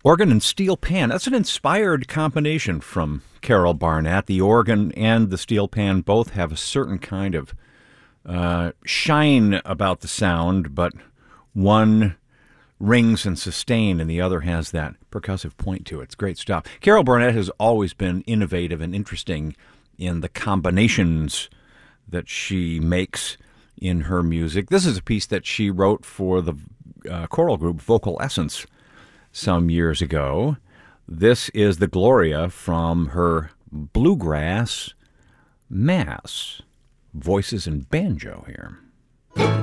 Organ and steel pan. That's an inspired combination from Carol Barnett. The organ and the steel pan both have a certain kind of shine about the sound, but one rings and sustain and the other has that percussive point to it. It's great stuff. Carol Barnett has always been innovative and interesting in the combinations that she makes in her music. This is a piece that she wrote for the choral group Vocal Essence some years ago. This is the Gloria from her Bluegrass Mass. Voices and banjo here.